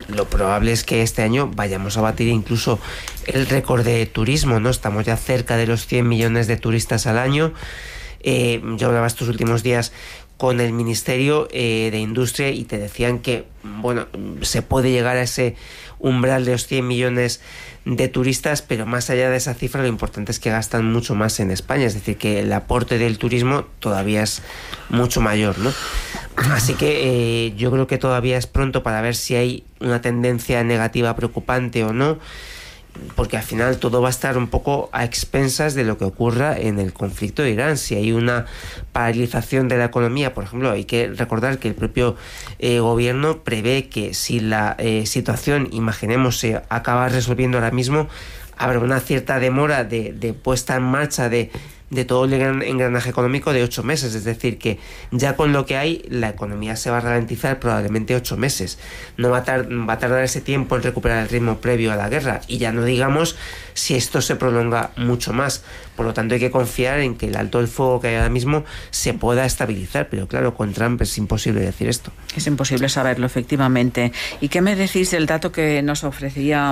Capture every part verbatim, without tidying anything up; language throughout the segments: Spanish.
lo probable es que este año vayamos a batir incluso el récord de turismo, ¿no? Estamos ya cerca de los cien millones de turistas al año. Eh, yo hablaba estos últimos días con el Ministerio eh, de Industria y te decían que, bueno, se puede llegar a ese umbral de los cien millones de turistas, pero más allá de esa cifra lo importante es que gastan mucho más en España, es decir, que el aporte del turismo todavía es mucho mayor, ¿no? Así que eh, yo creo que todavía es pronto para ver si hay una tendencia negativa preocupante o no, porque al final todo va a estar un poco a expensas de lo que ocurra en el conflicto de Irán. Si hay una paralización de la economía, por ejemplo, hay que recordar que el propio eh, gobierno prevé que si la eh, situación, imaginemos, se acaba resolviendo ahora mismo, habrá una cierta demora de, de puesta en marcha de de todo el engranaje económico de ocho meses, es decir, que ya con lo que hay la economía se va a ralentizar probablemente ocho meses, no va a, tar va a tardar ese tiempo en recuperar el ritmo previo a la guerra, y ya no digamos si esto se prolonga mucho más. Por lo tanto hay que confiar en que el alto del fuego que hay ahora mismo se pueda estabilizar, pero claro, con Trump es imposible decir esto. Es imposible saberlo, efectivamente. ¿Y qué me decís del dato que nos ofrecía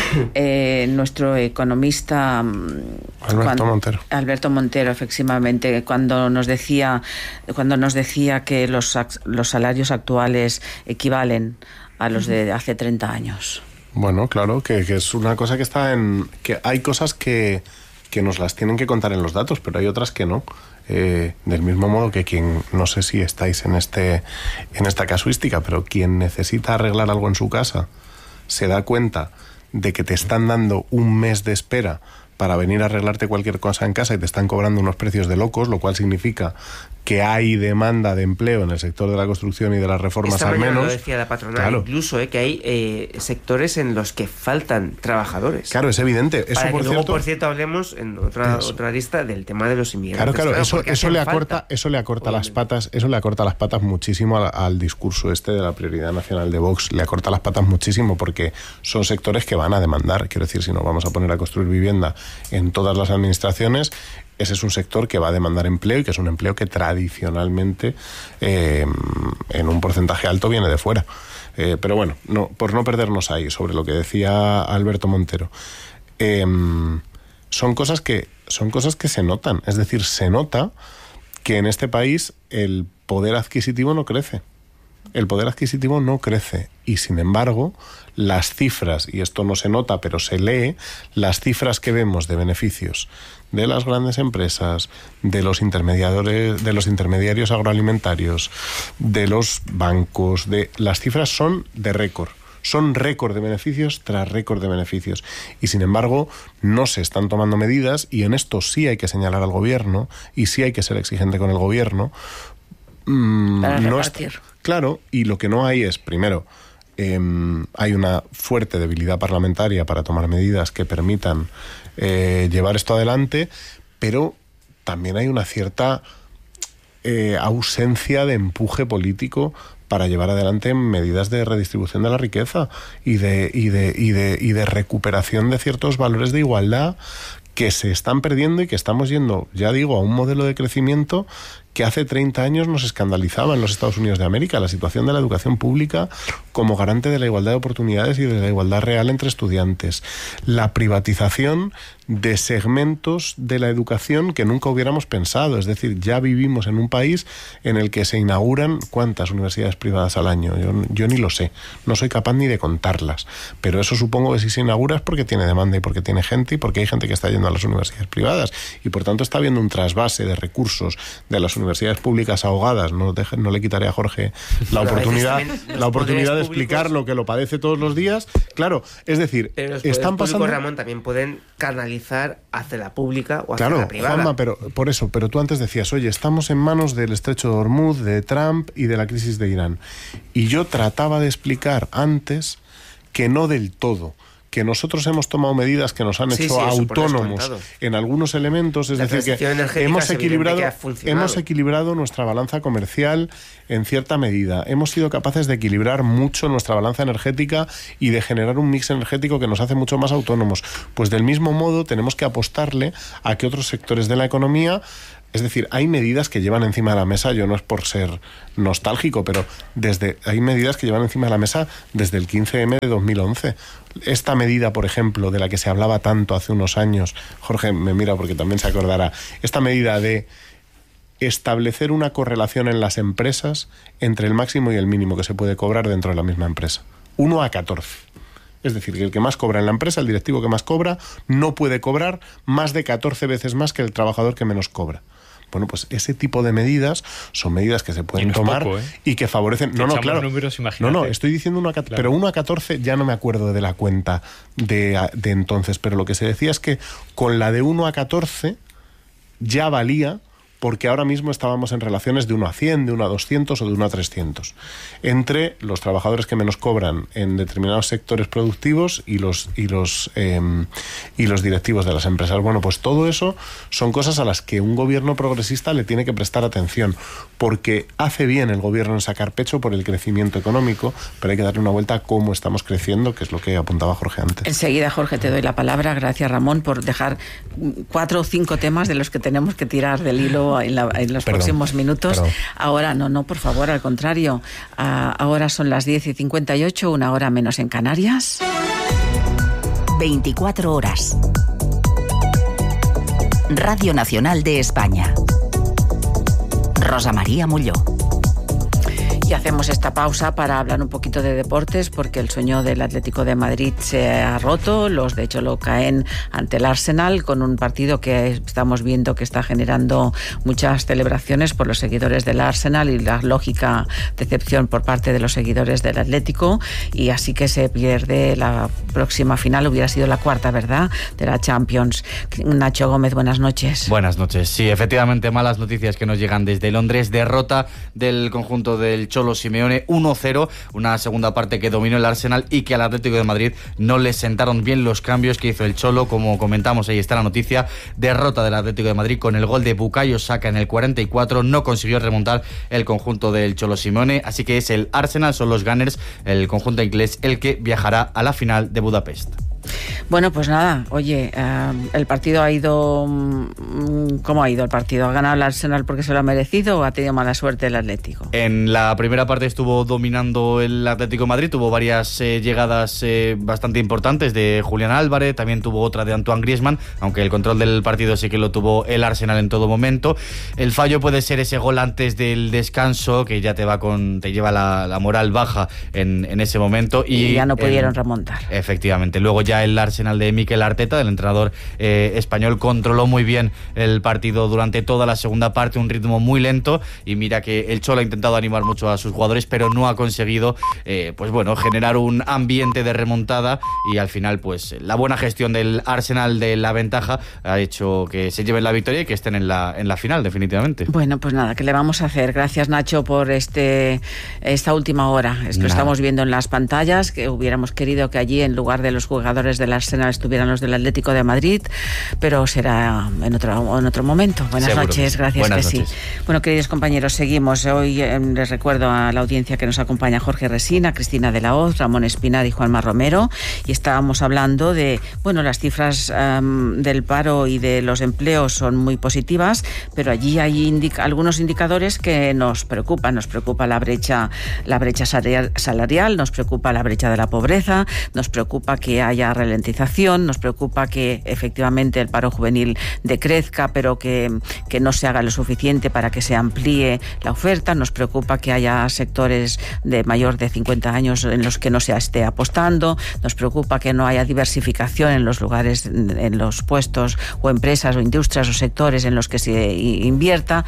eh, nuestro economista Alberto cuando, Montero? Alberto Montero, efectivamente, cuando nos decía, cuando nos decía que los, los salarios actuales equivalen a los de hace treinta años. Bueno, claro, que, que es una cosa que está en... que hay cosas que, que nos las tienen que contar en los datos, pero hay otras que no. Eh, del mismo modo que quien, no sé si estáis en este en esta casuística, pero quien necesita arreglar algo en su casa se da cuenta de que te están dando un mes de espera para venir a arreglarte cualquier cosa en casa y te están cobrando unos precios de locos, lo cual significa que hay demanda de empleo en el sector de la construcción y de las reformas. Esta al mañana menos lo decía la patronal, claro. Incluso eh, que hay eh, sectores en los que faltan trabajadores. Claro, es evidente. Eso, Para por que luego, cierto, por cierto, hablemos en otra eso. otra lista del tema de los inmigrantes. Claro, claro, claro eso, eso le acorta, falta, eso le acorta obviamente. las patas, eso le acorta las patas muchísimo al, al discurso este de la prioridad nacional de Vox. Le acorta las patas muchísimo porque son sectores que van a demandar. Quiero decir, si nos vamos a poner a construir vivienda en todas las administraciones, ese es un sector que va a demandar empleo y que es un empleo que tradicionalmente eh, en un porcentaje alto viene de fuera. Eh, pero bueno, no, por no perdernos ahí sobre lo que decía Alberto Montero, eh, son cosas que son cosas que se notan. Es decir, se nota que en este país el poder adquisitivo no crece. El poder adquisitivo no crece y, sin embargo, las cifras, y esto no se nota pero se lee, las cifras que vemos de beneficios de las grandes empresas, de los intermediarios, de los intermediarios agroalimentarios, de los bancos, de las cifras son de récord. Son récord de beneficios tras récord de beneficios. Y sin embargo, no se están tomando medidas, y en esto sí hay que señalar al gobierno y sí hay que ser exigente con el gobierno. Mm, Para no repartir. está, claro, y lo que no hay es, primero, eh, hay una fuerte debilidad parlamentaria para tomar medidas que permitan eh, llevar esto adelante, pero también hay una cierta eh, ausencia de empuje político para llevar adelante medidas de redistribución de la riqueza y de, y de, y de, y de recuperación de ciertos valores de igualdad que se están perdiendo y que estamos yendo, ya digo, a un modelo de crecimiento que hace treinta años nos escandalizaba en los Estados Unidos de América, la situación de la educación pública como garante de la igualdad de oportunidades y de la igualdad real entre estudiantes, la privatización de segmentos de la educación que nunca hubiéramos pensado. Es decir, ya vivimos en un país en el que se inauguran ¿cuántas universidades privadas al año? Yo, yo ni lo sé, no soy capaz ni de contarlas, pero eso supongo que si se inaugura es porque tiene demanda y porque tiene gente y porque hay gente que está yendo a las universidades privadas y por tanto está habiendo un trasvase de recursos de las universidades públicas ahogadas. No, deje, no le quitaré a Jorge la oportunidad, la oportunidad de explicar lo que lo padece todos los días. Claro, es decir, pero los están pasando... Ramón, también pueden canalizar hacia la pública o hacia claro, la privada. Juanma, pero por eso, pero tú antes decías, oye, estamos en manos del estrecho de Hormuz, de Trump y de la crisis de Irán. Y yo trataba de explicar antes que no del todo, que nosotros hemos tomado medidas que nos han sí, hecho sí, autónomos en algunos elementos, es la decir, que hemos equilibrado, que hemos equilibrado nuestra balanza comercial en cierta medida. Hemos sido capaces de equilibrar mucho nuestra balanza energética y de generar un mix energético que nos hace mucho más autónomos. Pues del mismo modo tenemos que apostarle a que otros sectores de la economía Es decir, hay medidas que llevan encima de la mesa, yo no es por ser nostálgico, pero desde hay medidas que llevan encima de la mesa desde el quince eme de dos mil once. Esta medida, por ejemplo, de la que se hablaba tanto hace unos años, Jorge me mira porque también se acordará, esta medida de establecer una correlación en las empresas entre el máximo y el mínimo que se puede cobrar dentro de la misma empresa. uno a catorce. Es decir, que el que más cobra en la empresa, el directivo que más cobra, no puede cobrar más de catorce veces más que el trabajador que menos cobra. Bueno, pues ese tipo de medidas son medidas que se pueden no tomar poco, ¿eh? y que favorecen... Que no, no, claro. Números, no, no, estoy diciendo uno a catorce, claro. Pero uno a catorce ya no me acuerdo de la cuenta de, de entonces, pero lo que se decía es que con la de uno a catorce ya valía, porque ahora mismo estábamos en relaciones de uno a cien, de uno a doscientos o de uno a trescientos, entre los trabajadores que menos cobran en determinados sectores productivos y los, y los, eh, y los directivos de las empresas. Bueno, pues todo eso son cosas a las que un gobierno progresista le tiene que prestar atención, porque hace bien el gobierno en sacar pecho por el crecimiento económico, pero hay que darle una vuelta a cómo estamos creciendo, que es lo que apuntaba Jorge antes. Enseguida, Jorge, te doy la palabra. Gracias, Ramón, por dejar cuatro o cinco temas de los que tenemos que tirar del hilo En, la, en los perdón, próximos minutos. Perdón. Ahora, no, no, por favor, al contrario. Uh, ahora son las diez y cincuenta y ocho, una hora menos en Canarias. veinticuatro horas. Radio Nacional de España. Rosa María Molló. Y hacemos esta pausa para hablar un poquito de deportes, porque el sueño del Atlético de Madrid se ha roto. Los de Cholo caen ante el Arsenal con un partido que estamos viendo que está generando muchas celebraciones por los seguidores del Arsenal y la lógica decepción por parte de los seguidores del Atlético, y así que se pierde la próxima final. Hubiera sido la cuarta, ¿verdad?, de la Champions. Nacho Gómez, buenas noches. Buenas noches. Sí, efectivamente, malas noticias que nos llegan desde Londres. Derrota del conjunto del Cholo Cholo Simeone, uno cero, una segunda parte que dominó el Arsenal y que al Atlético de Madrid no le sentaron bien los cambios que hizo el Cholo. Como comentamos, ahí está la noticia, derrota del Atlético de Madrid con el gol de Bukayo Saka en el cuarenta y cuatro, no consiguió remontar el conjunto del Cholo Simeone, así que es el Arsenal, son los Gunners, el conjunto inglés, el que viajará a la final de Budapest. Bueno, pues nada, oye, uh, el partido ha ido... ¿Cómo ha ido el partido? ¿Ha ganado el Arsenal porque se lo ha merecido o ha tenido mala suerte el Atlético? En la primera parte estuvo dominando el Atlético de Madrid, tuvo varias eh, llegadas eh, bastante importantes de Julián Álvarez, también tuvo otra de Antoine Griezmann, aunque el control del partido sí que lo tuvo el Arsenal en todo momento. El fallo puede ser ese gol antes del descanso, que ya te va con te lleva la, la moral baja en, en ese momento. Y, y ya no pudieron el, remontar. Efectivamente. Luego ya el Arsenal de Mikel Arteta, del entrenador eh, español, controló muy bien el partido durante toda la segunda parte, un ritmo muy lento, y mira que el Cholo ha intentado animar mucho a sus jugadores, pero no ha conseguido eh, pues bueno, generar un ambiente de remontada, y al final pues la buena gestión del Arsenal de la ventaja ha hecho que se lleven la victoria y que estén en la, en la final definitivamente. Bueno, pues nada, ¿qué le vamos a hacer? Gracias, Nacho, por este esta última hora. Es que lo estamos viendo en las pantallas, que hubiéramos querido que allí en lugar de los jugadores del Arsenal estuvieran los del Atlético de Madrid, pero será en otro, en otro momento. Buenas Seguro. noches, gracias. Buenas que noches. sí. Bueno, queridos compañeros, seguimos. Hoy eh, les recuerdo a la audiencia que nos acompaña Jorge Resina, Cristina de la Hoz, Ramón Espinar y Juanma Romero, y estábamos hablando de, bueno, las cifras um, del paro y de los empleos son muy positivas, pero allí hay indica- algunos indicadores que nos preocupan. Nos preocupa la brecha, la brecha salarial, nos preocupa la brecha de la pobreza, nos preocupa que haya ralentización, nos preocupa que efectivamente el paro juvenil decrezca, pero que, que no se haga lo suficiente para que se amplíe la oferta, nos preocupa que haya sectores de mayor de cincuenta años en los que no se esté apostando, nos preocupa que no haya diversificación en los lugares, en los puestos o empresas o industrias o sectores en los que se invierta.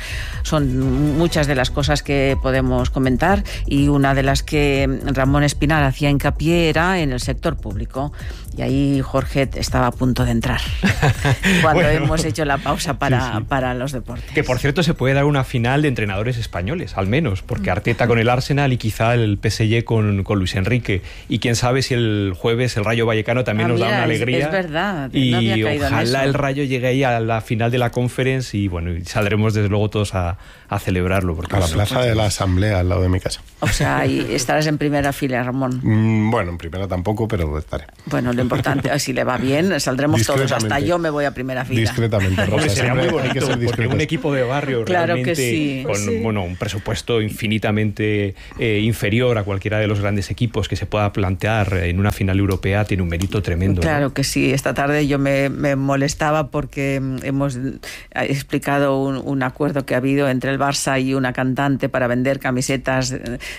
Son muchas de las cosas que podemos comentar, y una de las que Ramón Espinar hacía hincapié era en el sector público. Y ahí Jorge estaba a punto de entrar cuando bueno, hemos hecho la pausa para, sí, sí. para los deportes. Que por cierto se puede dar una final de entrenadores españoles, al menos, porque Arteta con el Arsenal y quizá el P S G con, con Luis Enrique. Y quién sabe si el jueves el Rayo Vallecano también ah, nos mira, da una alegría. Es, es verdad. Y no había caído ojalá en eso. el Rayo llegue ahí a la final de la Conference y bueno, y saldremos desde luego todos a, a celebrarlo. Porque a la plaza de la Asamblea al lado de mi casa. O sea, y estarás en primera fila, Ramón. Mm, bueno, en primera tampoco, pero estaré. Bueno, lo importante si le va bien, saldremos todos, hasta yo me voy a primera fila. Discretamente, Rosa. Sería muy bonito, hay que ser porque discretos. un equipo de barrio claro realmente que sí. con Sí. bueno, un presupuesto infinitamente eh, inferior a cualquiera de los grandes equipos que se pueda plantear en una final europea tiene un mérito tremendo. Claro ¿no? que sí. Esta tarde yo me, me molestaba porque hemos explicado un, un acuerdo que ha habido entre el Barça y una cantante para vender camisetas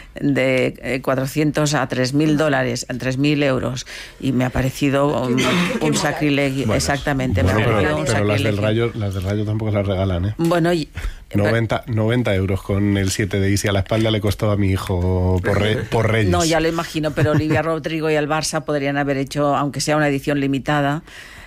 de cuatrocientos a tres mil dólares, a tres mil euros, y me ha parecido un, un sacrilegio. Bueno, exactamente, bueno, me ha pero, parecido un pero las del sacrilegio. Rayo, las del Rayo tampoco las regalan, ¿eh? Bueno, y, noventa, noventa euros con el siete de Isi a la espalda le costó a mi hijo por, re, por Reyes. no, ya lo imagino, pero Olivia Rodrigo y el Barça podrían haber hecho, aunque sea una edición limitada,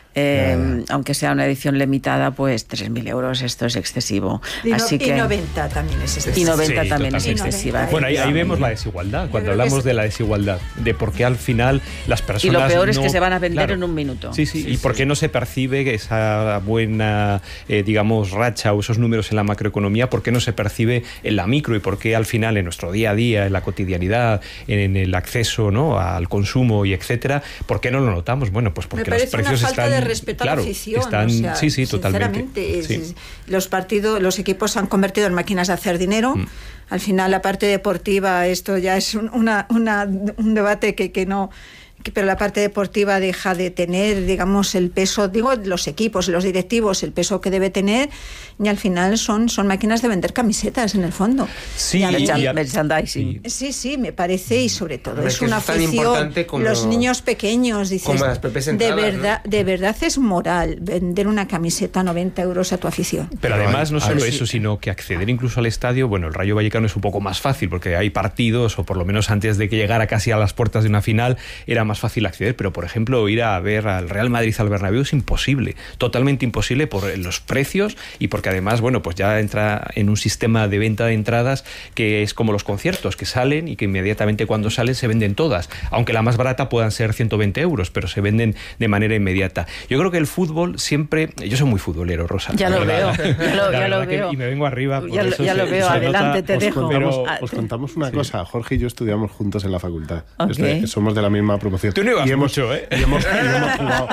Eh, yeah. aunque sea una edición limitada, pues tres mil euros, esto es excesivo. Y, no, Así que, y noventa también es excesiva. Y noventa sí, también totalmente. es excesiva. Bueno, ahí, ahí vemos la desigualdad, cuando hablamos de la desigualdad, de por qué al final las personas... Y lo peor no, es que se van a vender claro, en un minuto. Sí, sí, sí y sí. por qué no se percibe esa buena, eh, digamos, racha o esos números en la macroeconomía, por qué no se percibe en la micro y por qué al final en nuestro día a día, en la cotidianidad, en, en el acceso, ¿no?, al consumo y etcétera, ¿por qué no lo notamos? Bueno, pues porque los precios una falta están... de respeto claro, a la afición. Están, o sea, sí, sí, totalmente. Sinceramente, sí. es, los partidos, los equipos se han convertido en máquinas de hacer dinero. Mm. Al final, la parte deportiva, esto ya es un, una, una, un debate que, que no... pero la parte deportiva deja de tener, digamos, el peso, digo, los equipos, los directivos, el peso que debe tener, y al final son, son máquinas de vender camisetas, en el fondo. Sí, y y, y, merchandising. Sí, sí, me parece, y sobre todo es, es una es afición. Como, los niños pequeños, dices, como las entradas, de verdad, ¿no? de verdad es moral vender una camiseta a noventa euros a tu afición. Pero además, no solo ver, eso, sí. sino que acceder incluso al estadio, bueno, el Rayo Vallecano es un poco más fácil, porque hay partidos, o por lo menos antes de que llegara casi a las puertas de una final, era más fácil acceder, pero por ejemplo, ir a ver al Real Madrid al Bernabéu es imposible, totalmente imposible por los precios y porque además, bueno, pues ya entra en un sistema de venta de entradas que es como los conciertos, que salen y que inmediatamente cuando salen se venden todas, aunque la más barata puedan ser ciento veinte euros, pero se venden de manera inmediata. Yo creo que el fútbol siempre... Yo soy muy futbolero, Rosa. Ya lo veo, ya lo, ya lo veo. Que, y me vengo arriba. Por ya eso ya se, lo veo, se adelante, nota, te os dejo. Contamos, Pero, os contamos una sí. cosa, Jorge y yo estudiamos juntos en la facultad. Okay. Este, somos de la misma promoción. Tú no ibas y hemos, mucho, ¿eh? Y hemos, y hemos jugado.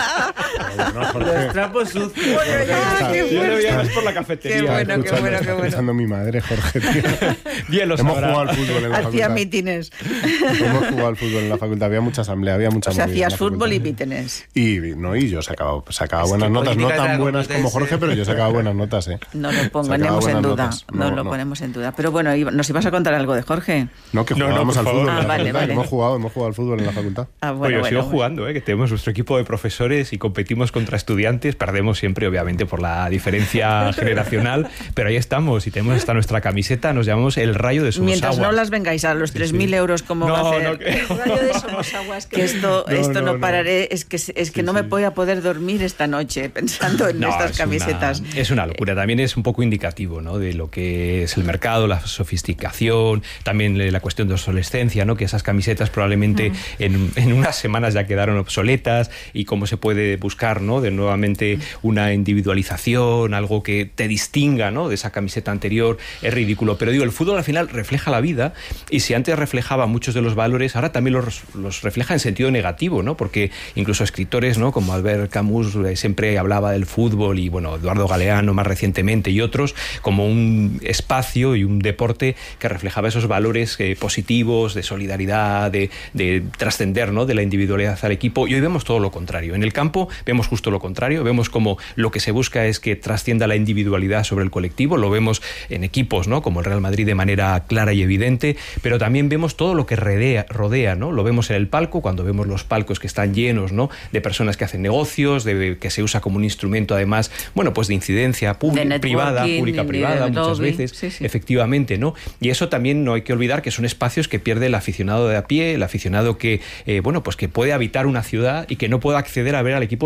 No, Jorge, Los trapos sucios. está, qué Yo bueno. lo veía más por la cafetería. Qué bueno, qué bueno, qué bueno. Escuchando mi madre, Jorge, tío. Bien lo Hemos sabrá. jugado al fútbol en la Hacía facultad. mítines. Hemos jugado al fútbol en la facultad. Había mucha asamblea, había mucha O sea, movida en hacías la fútbol y facultad. mítines. Y, no, y yo sacaba, sacaba Es buenas que notas, no política de tan la buenas como Complutense. Jorge, pero yo sacaba buenas notas, ¿eh? No lo ponemos Sacaba en buenas duda. notas. No, No, lo no. ponemos en duda. Pero bueno, nos ibas a contar algo de Jorge. No, que No, no, jugábamos por al favor. fútbol en Ah, la vale, facultad. vale. Hemos jugado, hemos jugado al fútbol en la facultad. Ah, bueno, Oye, yo bueno, sigo bueno. jugando, ¿eh? Que tenemos nuestro equipo de profesores y competimos contra estudiantes, perdemos siempre, obviamente, por la diferencia generacional, pero ahí estamos y tenemos hasta nuestra camiseta, nos llamamos el Rayo de Somosaguas. Mientras no las vengáis a los tres mil sí. euros, ¿cómo No, va a hacer? no, que- El radio de Somosaguas, Que esto, No, esto no, no, no. pararé, es que, es que Sí, no me sí. voy a poder dormir esta noche pensando en No, estas es camisetas. Una, es una locura. También es un poco indicativo, ¿no?, de lo que es el mercado, la sofisticación, también la cuestión de obsolescencia, ¿no?, que esas camisetas probablemente mm. en, en unas semanas ya quedaron obsoletas y cómo se puede buscar, ¿no?, de nuevamente una individualización, algo que te distinga, ¿no?, de esa camiseta anterior, es ridículo. Pero digo, el fútbol al final refleja la vida y si antes reflejaba muchos de los valores, ahora también los, los refleja en sentido negativo, ¿no?, porque incluso escritores, ¿no?, como Albert Camus eh, siempre hablaba del fútbol y, bueno, Eduardo Galeano más recientemente y otros, como un espacio y un deporte que reflejaba esos valores eh, positivos, de solidaridad, de, de trascender, ¿no?, de la individualidad al equipo. Y hoy vemos todo lo contrario. En el campo vemos justo lo contrario, vemos como lo que se busca es que trascienda la individualidad sobre el colectivo, lo vemos en equipos, ¿no?, como el Real Madrid de manera clara y evidente, pero también vemos todo lo que rodea, rodea, ¿no? Lo vemos en el palco, cuando vemos los palcos que están llenos, ¿no?, de personas que hacen negocios, de que se usa como un instrumento además, bueno, pues de incidencia pública, privada, pública, privada, muchas lobby. veces, Sí, sí. efectivamente, ¿no? Y eso también no hay que olvidar que son espacios que pierde el aficionado de a pie, el aficionado que, eh, bueno, pues que puede habitar una ciudad y que no puede acceder a ver al equipo de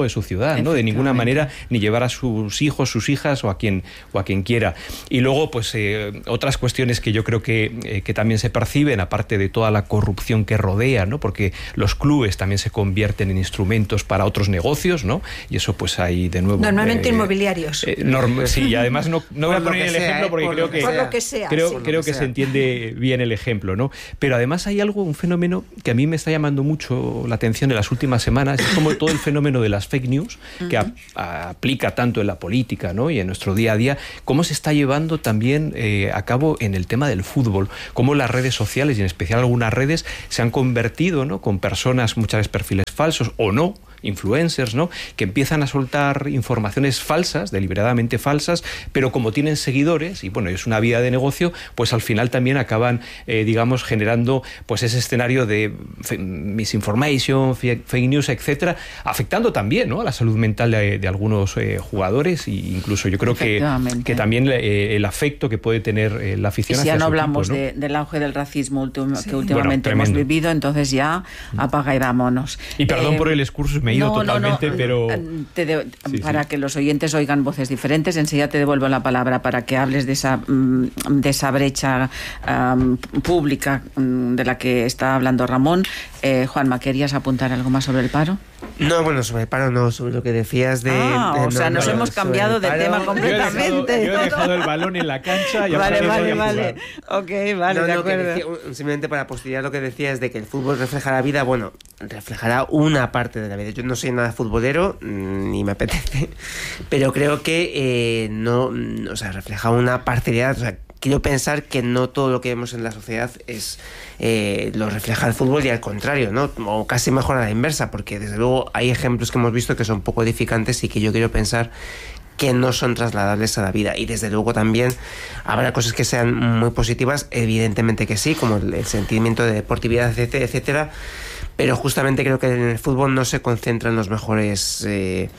de su ciudad, ¿no? De ninguna manera, ni llevar a sus hijos, sus hijas o a quien, o a quien quiera. Y luego, pues, eh, otras cuestiones que yo creo que, eh, que también se perciben, aparte de toda la corrupción que rodea, ¿no? Porque los clubes también se convierten en instrumentos para otros negocios, ¿no? Y eso, pues, hay de nuevo... Normalmente eh, inmobiliarios. Eh, norm- sí, y además no, no voy a poner el sea, ejemplo porque por creo lo que... que Por lo que sea. Creo, sí. creo que, que se entiende bien el ejemplo, ¿no? Pero además hay algo, un fenómeno que a mí me está llamando mucho la atención en las últimas semanas, es como todo el fenómeno de las fake news, que a, a, aplica tanto en la política, ¿no? Y en nuestro día a día, cómo se está llevando también eh, a cabo en el tema del fútbol, cómo las redes sociales, y en especial algunas redes, se han convertido, ¿no? Con personas, muchas veces perfiles falsos o no, influencers, ¿no? Que empiezan a soltar informaciones falsas, deliberadamente falsas, pero como tienen seguidores, y bueno, es una vía de negocio, pues al final también acaban, eh, digamos, generando pues ese escenario de misinformation, fake news, etcétera, afectando también, ¿no? A la salud mental de, de algunos eh, jugadores, e incluso yo creo que, que también eh, el afecto que puede tener eh, la afición. Y si ya no equipo, hablamos ¿no? De, del auge del racismo ultim- sí. que últimamente bueno, hemos vivido, entonces ya apaga y vámonos. Y perdón eh, por el excursus, me he ido no, totalmente, no, no, pero... Te de, sí, para sí. que los oyentes oigan voces diferentes, enseguida te devuelvo la palabra para que hables de esa, de esa brecha um, pública um, de la que está hablando Ramón. Eh, Juanma, ¿querías apuntar algo más sobre el paro? No, bueno, sobre el paro no, sobre lo que decías de... Ah, de o sea, no, nos no, hemos cambiado de paro, tema Yo he, completamente. dejado, yo he dejado el balón en la cancha y ahora Vale, voy vale, a vale. jugar. Ok, vale, no, de no, que acuerdo. decía, simplemente para postillar lo que decías de que el fútbol refleja la vida, bueno, reflejará una parte de la vida. Yo no soy nada futbolero, ni me apetece, pero creo que eh, no, o sea, refleja una parcialidad, o sea, quiero pensar que no todo lo que vemos en la sociedad es eh, lo refleja el fútbol y al contrario, ¿no? O casi mejor a la inversa, porque desde luego hay ejemplos que hemos visto que son poco edificantes y que yo quiero pensar que no son trasladables a la vida. Y desde luego también habrá cosas que sean muy positivas, evidentemente que sí, como el, el sentimiento de deportividad, etcétera, etcétera, pero justamente creo que en el fútbol no se concentran los mejores... Eh,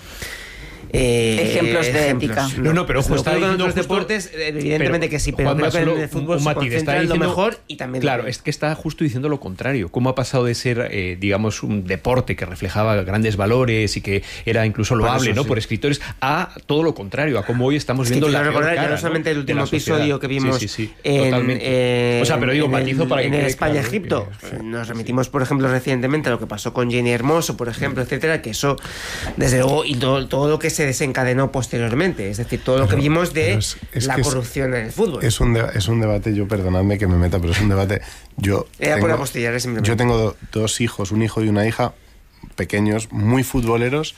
Eh, ejemplos de ejemplos. ética. No, no, pero ojo, está creo que en diciendo otros justo- deportes, evidentemente pero, que sí, pero Juanma, creo que solo en el fútbol un se matiz, concentra está en lo diciendo- mejor y también... Claro, es que está justo diciendo lo contrario. Cómo ha pasado de ser, eh, digamos, un deporte que reflejaba grandes valores y que era incluso loable, eso, ¿no? sí. Por escritores, a todo lo contrario, a cómo hoy estamos Es que viendo quiero la peor recordar que cara, no solamente ¿no? el de último la sociedad. episodio que vimos Sí, sí, sí, en, totalmente. eh, O sea, pero digo, en matizo el, para que en el quede España claro, Egipto. que- Nos remitimos, por ejemplo, recientemente a lo que pasó con Jenny Hermoso, por ejemplo, etcétera, que eso, desde luego, y todo, todo lo que se desencadenó posteriormente, es decir, todo lo que Pero- vimos de pero es- es la que es- corrupción en el fútbol. Es un, de- es un debate, yo perdonadme que me meta, pero es un debate. Yo Era por tengo, apostillar, simplemente. yo tengo do- dos hijos, un hijo y una hija, pequeños, muy futboleros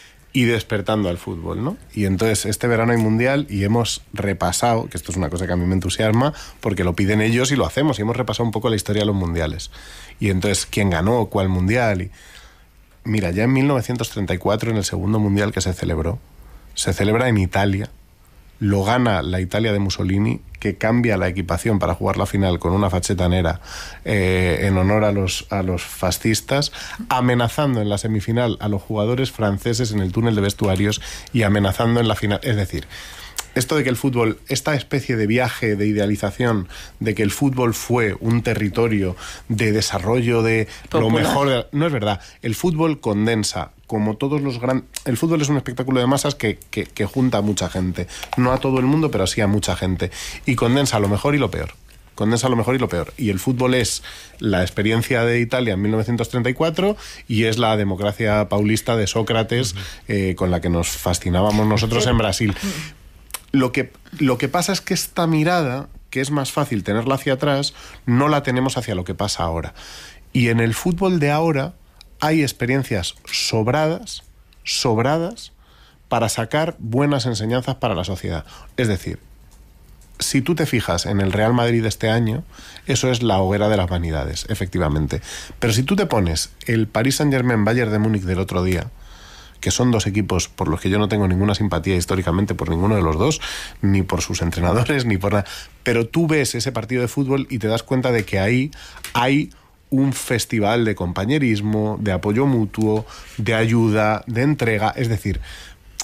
y despertando al fútbol, ¿no? Y entonces este verano hay mundial y hemos repasado, que esto es una cosa que a mí me entusiasma, porque lo piden ellos y lo hacemos, y hemos repasado un poco la historia de los mundiales. Y entonces, ¿quién ganó? ¿Cuál mundial? Y mira, ya en mil novecientos treinta y cuatro, en el segundo mundial que se celebró, se celebra en Italia, lo gana la Italia de Mussolini, que cambia la equipación para jugar la final con una facheta nera eh, en honor a los, a los fascistas, amenazando en la semifinal a los jugadores franceses en el túnel de vestuarios y amenazando en la final. Es decir, esto de que el fútbol, esta especie de viaje de idealización de que el fútbol fue un territorio de desarrollo de lo Popular. mejor de... No es verdad. El fútbol condensa, como todos los grandes... El fútbol es un espectáculo de masas que, que, que junta a mucha gente. No a todo el mundo, pero sí a mucha gente. Y condensa lo mejor y lo peor. Condensa lo mejor y lo peor. Y el fútbol es la experiencia de Italia en mil novecientos treinta y cuatro y es la democracia paulista de Sócrates, eh, con la que nos fascinábamos nosotros en Brasil. Lo que, lo que pasa es que esta mirada, que es más fácil tenerla hacia atrás, no la tenemos hacia lo que pasa ahora. Y en el fútbol de ahora hay experiencias sobradas, sobradas, para sacar buenas enseñanzas para la sociedad. Es decir, si tú te fijas en el Real Madrid de este año, eso es la hoguera de las vanidades, efectivamente. Pero si tú te pones el Paris Saint-Germain Bayern de Múnich del otro día, que son dos equipos por los que yo no tengo ninguna simpatía históricamente por ninguno de los dos, ni por sus entrenadores, ni por nada. Pero tú ves ese partido de fútbol y te das cuenta de que ahí hay un festival de compañerismo, de apoyo mutuo, de ayuda, de entrega. Es decir,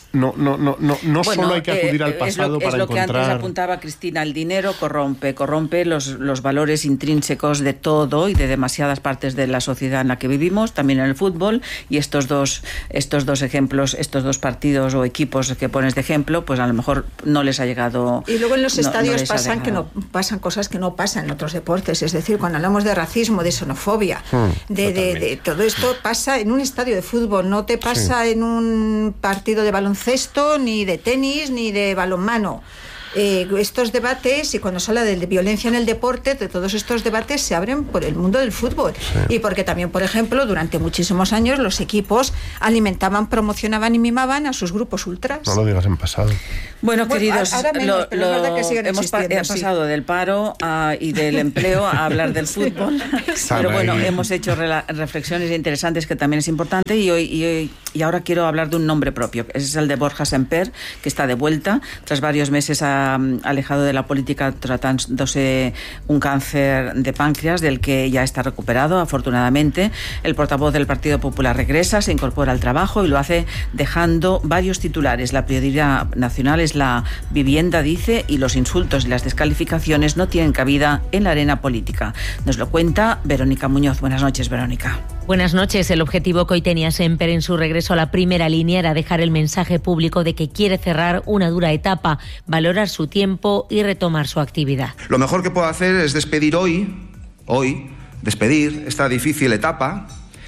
no, no, no, no, no bueno, solo hay que acudir eh, al pasado es lo, para es lo encontrar... que antes apuntaba Cristina, el dinero corrompe, corrompe los, los valores intrínsecos de todo y de demasiadas partes de la sociedad en la que vivimos, también en el fútbol, y estos dos, estos dos ejemplos, estos dos partidos o equipos que pones de ejemplo, pues a lo mejor no les ha llegado... Y luego en los no, estadios no pasan que no pasan cosas que no pasan en otros deportes, es decir, cuando hablamos de racismo, de xenofobia, hmm, de, de, de todo esto pasa en un estadio de fútbol, no te pasa sí. en un partido de baloncesto, ni de tenis, ni de balonmano. Eh, estos debates, y cuando se habla de violencia en el deporte, de todos estos debates se abren por el mundo del fútbol. Sí. Y porque también, por ejemplo, durante muchísimos años los equipos alimentaban, promocionaban y mimaban a sus grupos ultras. No lo digas en pasado. Bueno, bueno queridos, ahora menos, lo, pero lo, es verdad que siguen hemos pa sí. pasado del paro a, y del empleo a hablar del fútbol. Pero bueno, hemos hecho re reflexiones interesantes, que también es importante, y hoy, y hoy y ahora quiero hablar de un nombre propio. Ese es el de Borja Semper, que está de vuelta tras varios meses a alejado de la política, tratándose un cáncer de páncreas del que ya está recuperado, afortunadamente. El portavoz del Partido Popular regresa, se incorpora al trabajo y lo hace dejando varios titulares. La prioridad nacional es la vivienda, dice, y los insultos y las descalificaciones no tienen cabida en la arena política. Nos lo cuenta Verónica Muñoz. Buenas noches, Verónica. Buenas noches. El objetivo que hoy tenía Semper en su regreso a la primera línea era dejar el mensaje público de que quiere cerrar una dura etapa, valorar su tiempo y retomar su actividad. Lo mejor que puedo hacer es despedir hoy, hoy, despedir esta difícil etapa,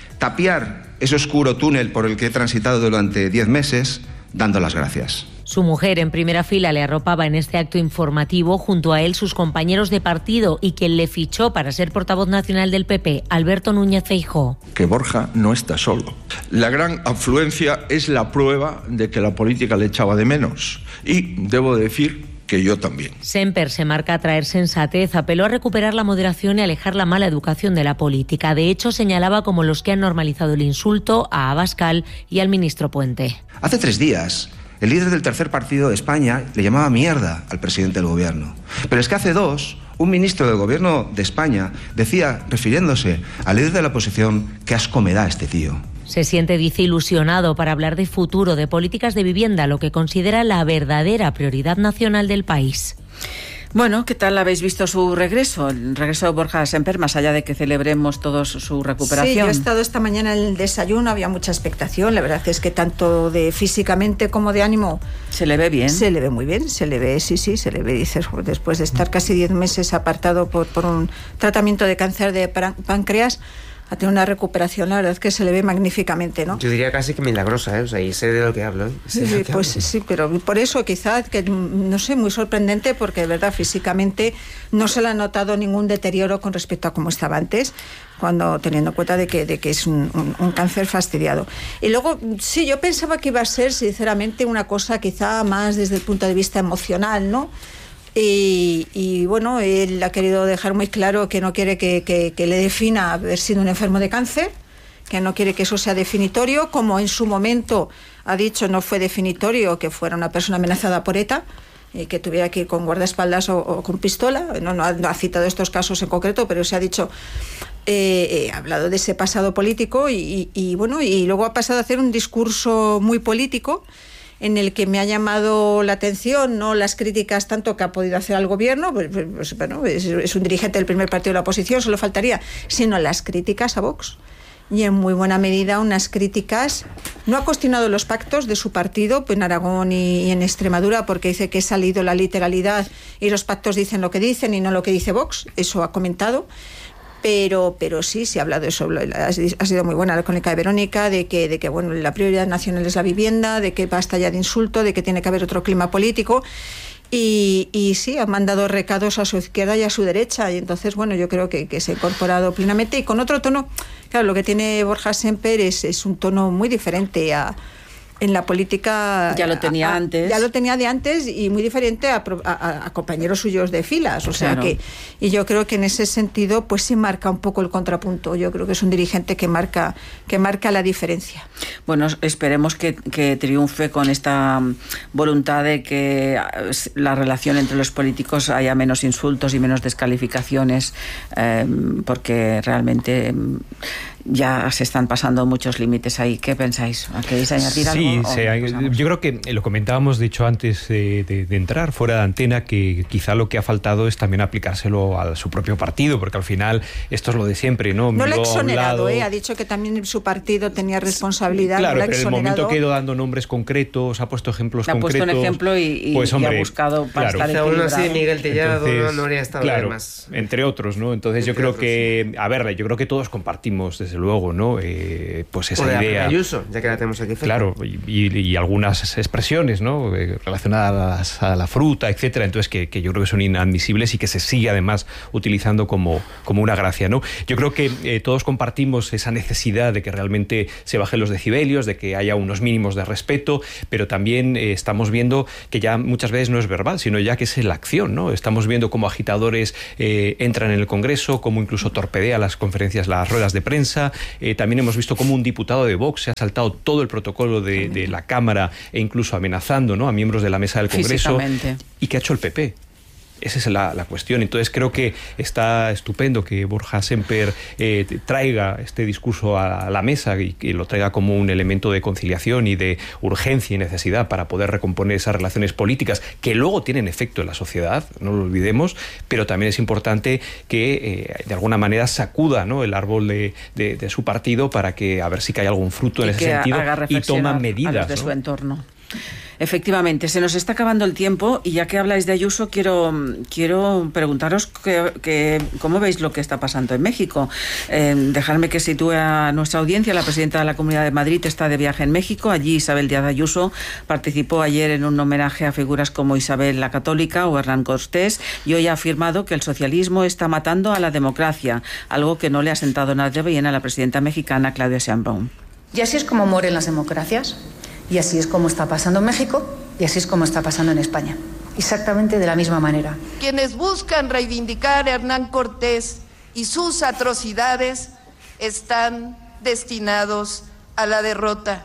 tapiar ese oscuro túnel por el que he transitado durante diez meses, dando las gracias. Su mujer en primera fila le arropaba en este acto informativo, junto a él sus compañeros de partido y quien le fichó para ser portavoz nacional del P P, Alberto Núñez Feijóo. Que Borja no está solo. La gran afluencia es la prueba de que la política le echaba de menos. Y debo decir que yo también. Semper se marca a traer sensatez, apeló a recuperar la moderación y alejar la mala educación de la política. De hecho, señalaba como los que han normalizado el insulto a Abascal y al ministro Puente. Hace tres días, el líder del tercer partido de España le llamaba mierda al presidente del gobierno. Pero es que hace dos, un ministro del gobierno de España decía, refiriéndose al líder de la oposición, qué asco me da este tío. Se siente, dice, ilusionado para hablar de futuro, de políticas de vivienda, lo que considera la verdadera prioridad nacional del país. Bueno, ¿qué tal habéis visto su regreso? El regreso de Borja Semper, más allá de que celebremos todos su recuperación. Sí, yo he estado esta mañana en el desayuno, había mucha expectación. La verdad es que tanto de físicamente como de ánimo... ¿Se le ve bien? Se le ve muy bien, se le ve, sí, sí, se le ve. Dices, después de estar casi diez meses apartado por, por un tratamiento de cáncer de páncreas, a tener una recuperación, la verdad es que se le ve magníficamente, ¿no? Yo diría casi que milagrosa, ¿eh? O sea, y sé de lo que hablo, ¿eh? Sí, sí, pues sí, pero por eso quizás, que no sé, muy sorprendente, porque de verdad físicamente no se le ha notado ningún deterioro con respecto a cómo estaba antes, cuando teniendo en cuenta de que, de que es un, un, un cáncer fastidiado. Y luego, sí, yo pensaba que iba a ser, sinceramente, una cosa quizá más desde el punto de vista emocional, ¿no? Y, y bueno, él ha querido dejar muy claro que no quiere que, que, que le defina haber sido un enfermo de cáncer, que no quiere que eso sea definitorio, como en su momento ha dicho no fue definitorio que fuera una persona amenazada por ETA, y que tuviera que ir con guardaespaldas o, o con pistola. No, no, ha, no ha citado estos casos en concreto, pero se ha dicho, eh, eh, ha hablado de ese pasado político y, y, y bueno, y luego ha pasado a hacer un discurso muy político, en el que me ha llamado la atención, no las críticas tanto que ha podido hacer al gobierno, pues, pues, bueno, es, es un dirigente del primer partido de la oposición, solo faltaría, sino las críticas a Vox. Y en muy buena medida unas críticas, no ha cuestionado los pactos de su partido en Aragón y, y en Extremadura, porque dice que ha salido la literalidad y los pactos dicen lo que dicen y no lo que dice Vox, eso ha comentado. Pero, pero sí, se ha hablado de eso, ha sido muy buena la crónica de Verónica, de que, de que bueno, la prioridad nacional es la vivienda, de que basta ya de insulto, de que tiene que haber otro clima político. Y, y sí, ha mandado recados a su izquierda y a su derecha, y entonces, bueno, yo creo que, que se ha incorporado plenamente y con otro tono. Claro, lo que tiene Borja Semper es, es un tono muy diferente a... en la política... Ya lo tenía a, antes. Ya lo tenía de antes y muy diferente a, a, a compañeros suyos de filas. O sea, claro. que y yo creo que en ese sentido pues sí marca un poco el contrapunto. Yo creo que es un dirigente que marca que marca la diferencia. Bueno, esperemos que, que triunfe con esta voluntad de que la relación entre los políticos haya menos insultos y menos descalificaciones, eh, porque realmente ya se están pasando muchos límites ahí. ¿Qué pensáis? ¿Queréis añadir algo? Sí, sí, yo creo que lo comentábamos, de hecho, antes de, de, de entrar fuera de antena, que quizá lo que ha faltado es también aplicárselo a su propio partido, porque al final esto es lo de siempre, ¿no? No lo ha Miró a un exonerado, lado. ¿eh? Ha dicho que también su partido tenía responsabilidad. Claro, no lo ha pero en el exonerado. momento que ha ido dando nombres concretos, ha puesto ejemplos ha concretos. Ha puesto un ejemplo y, y, pues, hombre, y ha buscado para claro. estar equilibrado. Aún así, Miguel Tellado Entonces, no habría estado claro, más. Entre otros, ¿no? Entonces entre yo creo otros, que, sí. a ver, yo creo que todos compartimos, desde luego, ¿no? Eh, pues esa o de idea. Ayuso, ya que la tenemos aquí. Claro, y, y, y algunas expresiones, ¿no? Eh, relacionadas a la fruta, etcétera. Entonces que, que yo creo que son inadmisibles y que se sigue además utilizando como, como una gracia, ¿no? Yo creo que eh, todos compartimos esa necesidad de que realmente se bajen los decibelios, de que haya unos mínimos de respeto, pero también eh, estamos viendo que ya muchas veces no es verbal, sino ya que es la acción, ¿no? Estamos viendo cómo agitadores eh, entran en el Congreso, cómo incluso torpedea las conferencias, las ruedas de prensa. Eh, también hemos visto cómo un diputado de Vox se ha saltado todo el protocolo de, de la Cámara e incluso amenazando, ¿no?, a miembros de la mesa del Congreso. ¿Y qué ha hecho el P P? Esa es la, la cuestión. Entonces creo que está estupendo que Borja Sémper eh, traiga este discurso a la mesa y que lo traiga como un elemento de conciliación y de urgencia y necesidad para poder recomponer esas relaciones políticas que luego tienen efecto en la sociedad, no lo olvidemos, pero también es importante que eh, de alguna manera sacuda, ¿no?, el árbol de, de, de su partido para que a ver si cae algún fruto en y ese sentido y toma medidas, a los de ¿no?, su entorno. Efectivamente, se nos está acabando el tiempo y ya que habláis de Ayuso, quiero, quiero preguntaros que, que, cómo veis lo que está pasando en México. Eh, dejadme que sitúe a nuestra audiencia. La presidenta de la Comunidad de Madrid está de viaje en México. Allí Isabel Díaz Ayuso participó ayer en un homenaje a figuras como Isabel la Católica o Hernán Cortés y hoy ha afirmado que el socialismo está matando a la democracia, algo que no le ha sentado nada bien a la presidenta mexicana Claudia Sheinbaum. Y así es como mueren las democracias. Y así es como está pasando en México y así es como está pasando en España. Exactamente de la misma manera. Quienes buscan reivindicar a Hernán Cortés y sus atrocidades están destinados a la derrota.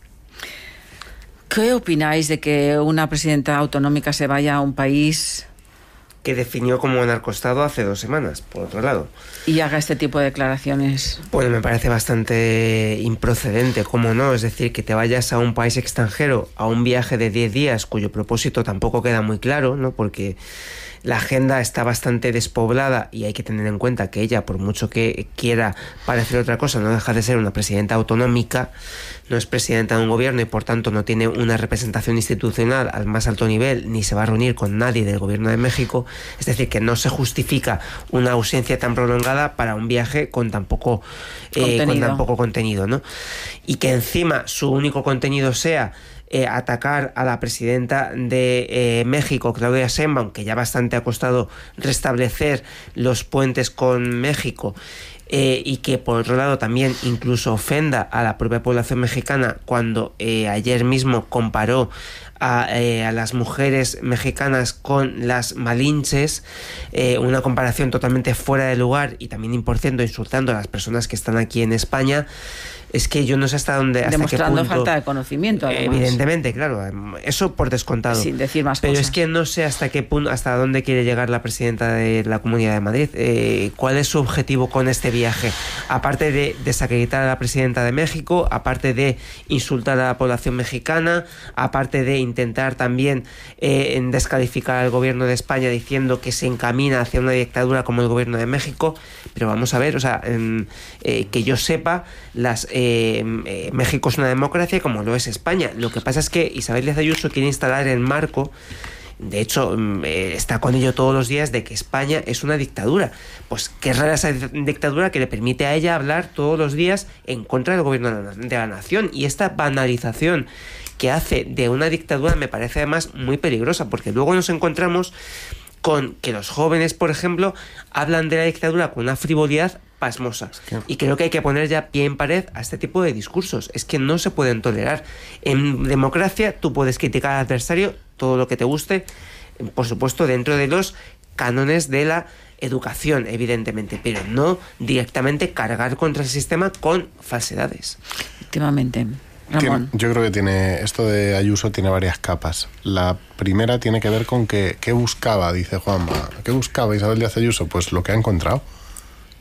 ¿Qué opináis de que una presidenta autonómica se vaya a un país que definió como narcoestado hace dos semanas, por otro lado, y haga este tipo de declaraciones? Pues me parece bastante improcedente, ¿cómo no? Es decir, que te vayas a un país extranjero a un viaje de diez días cuyo propósito tampoco queda muy claro, ¿no? Porque la agenda está bastante despoblada y hay que tener en cuenta que ella, por mucho que quiera parecer otra cosa, no deja de ser una presidenta autonómica, no es presidenta de un gobierno y por tanto no tiene una representación institucional al más alto nivel ni se va a reunir con nadie del gobierno de México. Es decir, que no se justifica una ausencia tan prolongada para un viaje con tan poco, eh, con tan poco contenido, ¿no? Y que encima su único contenido sea Eh, atacar a la presidenta de eh, México, Claudia Sheinbaum, que ya bastante ha costado restablecer los puentes con México, eh, y que por otro lado también incluso ofenda a la propia población mexicana cuando eh, ayer mismo comparó a, eh, a las mujeres mexicanas con las malinches, eh, una comparación totalmente fuera de lugar y también, por cierto, insultando a las personas que están aquí en España. Es que yo no sé hasta dónde, hasta demostrando qué punto, falta de conocimiento, además. Evidentemente, claro, eso por descontado. Sin decir más Pero cosas. es que no sé hasta qué punto, hasta dónde quiere llegar la presidenta de la Comunidad de Madrid. Eh, ¿Cuál es su objetivo con este viaje? Aparte de desacreditar a la presidenta de México, aparte de insultar a la población mexicana, aparte de intentar también eh, descalificar al gobierno de España diciendo que se encamina hacia una dictadura como el gobierno de México. Pero vamos a ver, o sea, eh, eh, que yo sepa, las eh, eh, México es una democracia como lo es España. Lo que pasa es que Isabel Díaz Ayuso quiere instalar el marco, de hecho eh, está con ello todos los días, de que España es una dictadura. Pues qué rara esa dictadura que le permite a ella hablar todos los días en contra del gobierno de la, de la nación. Y esta banalización que hace de una dictadura me parece además muy peligrosa, porque luego nos encontramos con que los jóvenes, por ejemplo, hablan de la dictadura con una frivolidad pasmosa. Y creo que hay que poner ya pie en pared a este tipo de discursos. Es que no se pueden tolerar. En democracia tú puedes criticar al adversario todo lo que te guste, por supuesto dentro de los cánones de la educación, evidentemente, pero no directamente cargar contra el sistema con falsedades. Efectivamente. Tiene, yo creo que tiene esto de Ayuso tiene varias capas. La primera tiene que ver con que qué buscaba, dice Juanma. ¿Qué buscaba Isabel Díaz Ayuso? Pues lo que ha encontrado.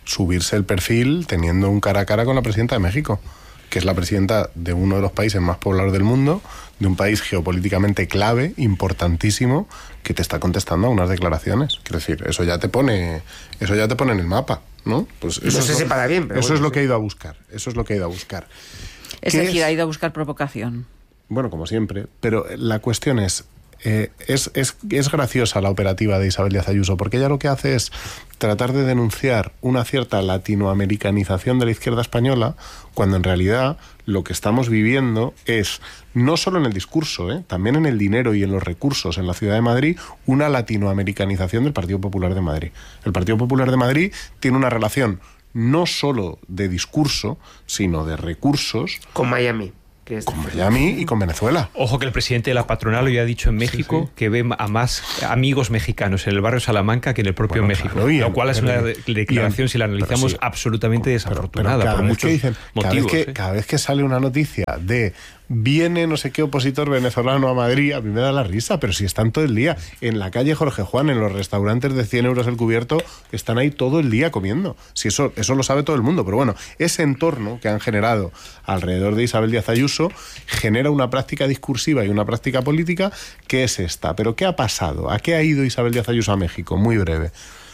subirse el perfil teniendo un cara a cara con la presidenta de México, que es la presidenta de uno de los países más poblados del mundo, de un país geopolíticamente clave, importantísimo, que te está contestando a unas declaraciones. Quiero decir, eso ya te pone, eso ya te pone en el mapa, ¿no? Pues eso no sé si para bien, pero eso bueno, es lo sí. que ha ido a buscar. Eso es lo que ha ido a buscar. Es decir, es? ha ido a buscar provocación. Bueno, como siempre, pero la cuestión es, eh, es, es, es graciosa la operativa de Isabel Díaz Ayuso, porque ella lo que hace es tratar de denunciar una cierta latinoamericanización de la izquierda española, cuando en realidad lo que estamos viviendo es, no solo en el discurso, ¿eh? también en el dinero y en los recursos en la Ciudad de Madrid, una latinoamericanización del Partido Popular de Madrid. El Partido Popular de Madrid tiene una relación no solo de discurso, sino de recursos con Miami. Que es con Miami y con Venezuela. Ojo que el presidente de la patronal hoy ha dicho en México sí, sí. que ve a más amigos mexicanos en el barrio Salamanca que en el propio bueno, México, claro, y lo cual es una declaración, si la analizamos, sí, absolutamente desafortunada pero, pero por muchos dicen, motivos. Cada vez, que, ¿eh? cada vez que sale una noticia de viene no sé qué opositor venezolano a Madrid, a mí me da la risa, pero si están todo el día en la calle Jorge Juan, en los restaurantes de cien euros el cubierto, están ahí todo el día comiendo. Si eso, eso lo sabe todo el mundo, pero bueno, ese entorno que han generado alrededor de Isabel Díaz Ayuso genera una práctica discursiva y una práctica política que es esta. ¿Pero qué ha pasado? ¿A qué ha ido Isabel Díaz Ayuso a México? Muy breve.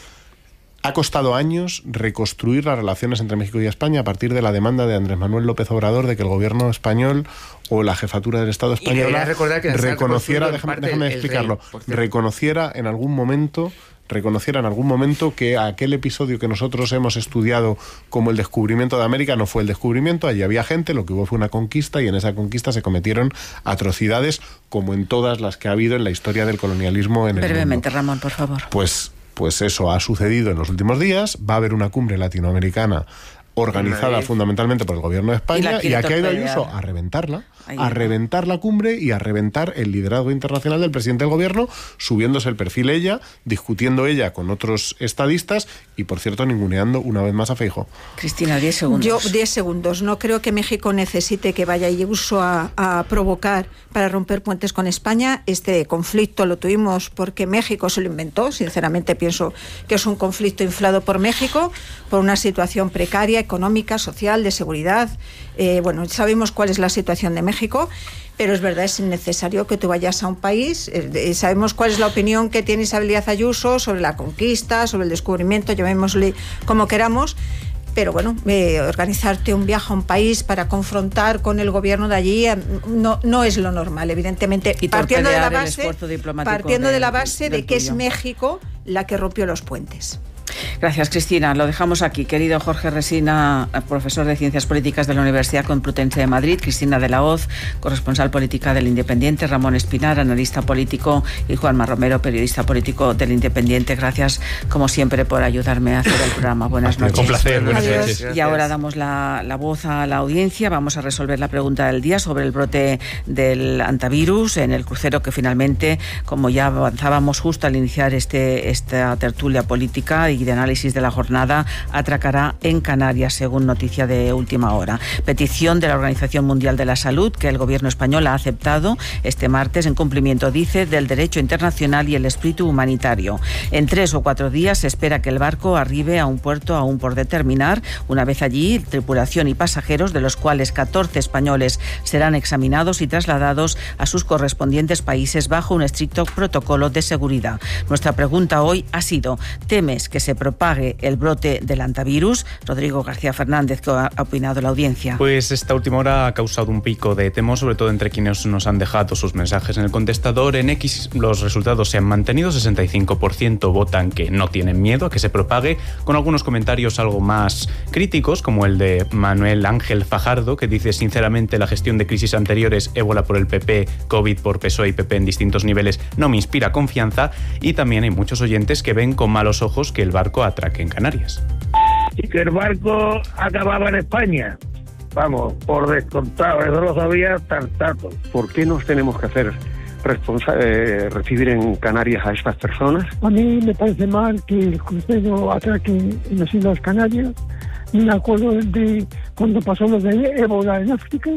Ha costado años reconstruir las relaciones entre México y España a partir de la demanda de Andrés Manuel López Obrador de que el gobierno español o la jefatura del Estado español reconociera, déjame, déjame el, explicarlo, el rey, reconociera en algún momento reconociera en algún momento que aquel episodio que nosotros hemos estudiado como el descubrimiento de América no fue el descubrimiento, allí había gente, lo que hubo fue una conquista y en esa conquista se cometieron atrocidades como en todas las que ha habido en la historia del colonialismo en el Brevemente, mundo. Ramón, por favor. Pues Pues eso ha sucedido en los últimos días. Va a haber una cumbre latinoamericana organizada fundamentalmente por el gobierno de España y, y aquí ha ido Ayuso a reventarla, Ahí a reventar la cumbre y a reventar el liderazgo internacional del presidente del gobierno, subiéndose el perfil ella, discutiendo ella con otros estadistas y, por cierto, ninguneando una vez más a Feijóo. Cristina, diez segundos. Yo, diez segundos. No creo que México necesite que vaya Ayuso a, a provocar para romper puentes con España. Este conflicto lo tuvimos porque México se lo inventó. Sinceramente pienso que es un conflicto inflado por México, por una situación precaria, económica, social, de seguridad. Eh, bueno, sabemos cuál es la situación de México, pero es verdad, es innecesario que tú vayas a un país. Eh, sabemos cuál es la opinión que tiene Isabel Díaz Ayuso sobre la conquista, sobre el descubrimiento, llamémosle como queramos, pero bueno, eh, organizarte un viaje a un país para confrontar con el gobierno de allí eh, no, no es lo normal, evidentemente. Y partiendo de la base, partiendo de, de la base de que tuyo. es México la que rompió los puentes. Gracias, Cristina. Lo dejamos aquí. Querido Jorge Resina, profesor de Ciencias Políticas de la Universidad Complutense de Madrid, Cristina de la Hoz, corresponsal política del Independiente, Ramón Espinar, analista político, y Juanma Romero, periodista político del Independiente. Gracias, como siempre, por ayudarme a hacer el programa. Buenas noches. Un placer. Buenas noches. Y ahora damos la, la voz a la audiencia. Vamos a resolver la pregunta del día sobre el brote del antivirus en el crucero que finalmente, como ya avanzábamos justo al iniciar este esta tertulia política y de análisis de la jornada, atracará en Canarias, según noticia de última hora. Petición de la Organización Mundial de la Salud que el gobierno español ha aceptado este martes en cumplimiento, dice, del derecho internacional y el espíritu humanitario. En tres o cuatro días se espera que el barco arribe a un puerto aún por determinar. Una vez allí, tripulación y pasajeros, de los cuales catorce españoles, serán examinados y trasladados a sus correspondientes países bajo un estricto protocolo de seguridad. Nuestra pregunta hoy ha sido: ¿temes que se propague el brote del antivirus? Rodrigo García Fernández, ¿qué ha opinado la audiencia? Pues esta última hora ha causado un pico de temor, sobre todo entre quienes nos han dejado sus mensajes en el contestador. En X los resultados se han mantenido, sesenta y cinco por ciento votan que no tienen miedo a que se propague, con algunos comentarios algo más críticos, como el de Manuel Ángel Fajardo, que dice: sinceramente la gestión de crisis anteriores, ébola por el P P, COVID por P S O E y P P en distintos niveles, no me inspira confianza. Y también hay muchos oyentes que ven con malos ojos que el barco atraque en Canarias. Y que el barco acababa en España, vamos, por descontado, eso lo sabía Tartato. ¿Por qué nos tenemos que hacer responsa- eh, recibir en Canarias a estas personas? A mí me parece mal que el crucero atraque en las Islas Canarias. Me acuerdo de cuando pasó lo de ébola en África,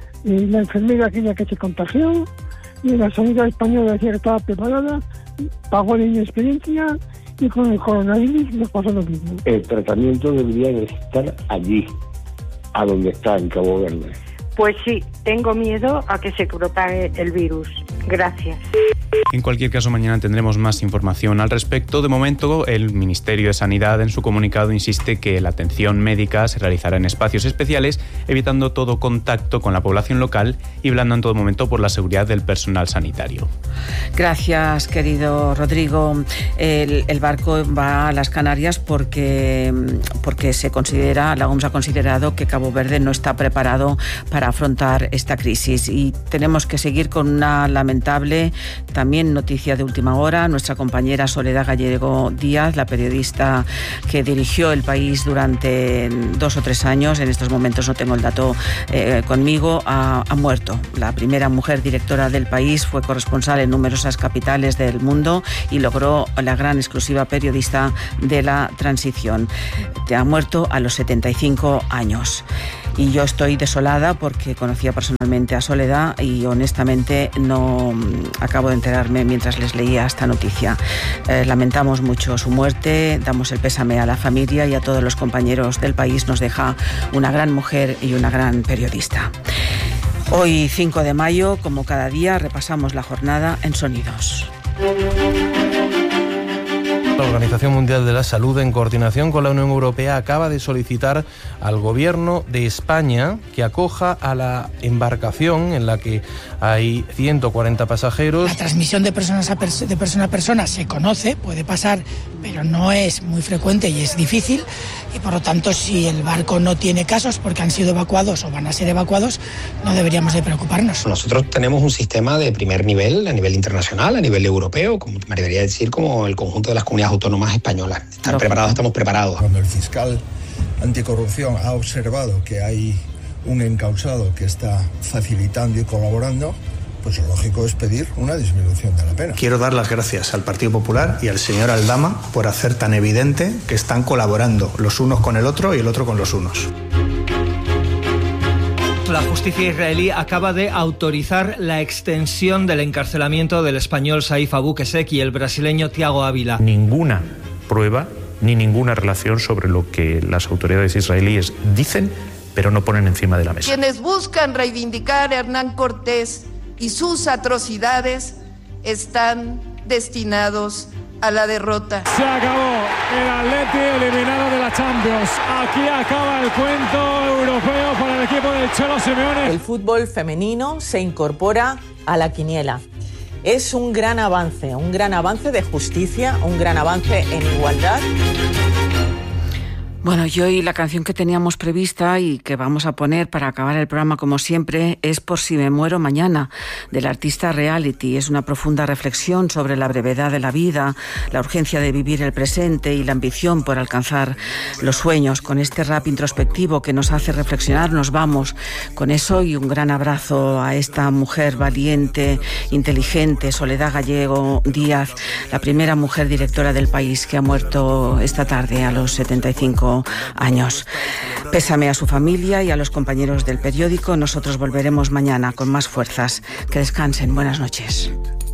y la enfermera aquella que se contagió, y la sanidad española decía que estaba preparada, pagó la inexperiencia Y con el coronavirus nos pasa lo mismo. El tratamiento debería de estar allí, a donde está, en Cabo Verde. Pues sí, tengo miedo a que se propague el virus. Gracias. En cualquier caso, mañana tendremos más información al respecto. De momento, el Ministerio de Sanidad en su comunicado insiste que la atención médica se realizará en espacios especiales, evitando todo contacto con la población local y velando en todo momento por la seguridad del personal sanitario. Gracias, querido Rodrigo. El, el barco va a las Canarias porque, porque se considera, la O M S ha considerado que Cabo Verde no está preparado para afrontar esta crisis. Y tenemos que seguir con una lamentable también noticia de última hora. Nuestra compañera Soledad Gallego Díaz, la periodista que dirigió El País durante dos o tres años, en estos momentos no tengo el dato eh, conmigo, ha, ha muerto. La primera mujer directora del País, fue corresponsal en numerosas capitales del mundo y logró la gran exclusiva periodista de la transición. Ha muerto a los setenta y cinco años. Y yo estoy desolada porque conocía personalmente a Soledad y honestamente no acabo de enterarme mientras les leía esta noticia. Eh, lamentamos mucho su muerte, damos el pésame a la familia y a todos los compañeros del País. Nos deja una gran mujer y una gran periodista. Hoy, cinco de mayo, como cada día, repasamos la jornada en Sonidos. La Organización Mundial de la Salud, en coordinación con la Unión Europea, acaba de solicitar al Gobierno de España que acoja a la embarcación en la que hay ciento cuarenta pasajeros. La transmisión de, personas a pers- de persona a persona se conoce, puede pasar, pero no es muy frecuente y es difícil. Y por lo tanto, si el barco no tiene casos porque han sido evacuados o van a ser evacuados, no deberíamos de preocuparnos. Nosotros tenemos un sistema de primer nivel, a nivel internacional, a nivel europeo, como me debería decir, como el conjunto de las comunidades autónomas españolas. Estar no. preparados, estamos preparados. Cuando el fiscal anticorrupción ha observado que hay un encausado que está facilitando y colaborando, pues lo lógico es pedir una disminución de la pena. Quiero dar las gracias al Partido Popular y al señor Aldama por hacer tan evidente que están colaborando los unos con el otro y el otro con los unos. La justicia israelí acaba de autorizar la extensión del encarcelamiento del español Saif Abu Qusseq y el brasileño Thiago Ávila. Ninguna prueba ni ninguna relación sobre lo que las autoridades israelíes dicen, pero no ponen encima de la mesa. Quienes buscan reivindicar a Hernán Cortés y sus atrocidades están destinados a la derrota. Se acabó el Atleti eliminado de la Champions. Aquí acaba el cuento europeo para el equipo del Cholo Simeone. El fútbol femenino se incorpora a la quiniela. Es un gran avance, un gran avance de justicia, un gran avance en igualdad. Bueno, y hoy la canción que teníamos prevista y que vamos a poner para acabar el programa como siempre es Por si me muero mañana, del artista Reality. Es una profunda reflexión sobre la brevedad de la vida, la urgencia de vivir el presente y la ambición por alcanzar los sueños. Con este rap introspectivo que nos hace reflexionar, nos vamos con eso y un gran abrazo a esta mujer valiente, inteligente, Soledad Gallego Díaz, la primera mujer directora del País que ha muerto esta tarde a los setenta y cinco años. Pésame a su familia y a los compañeros del periódico. Nosotros volveremos mañana con más fuerzas. Que descansen. Buenas noches.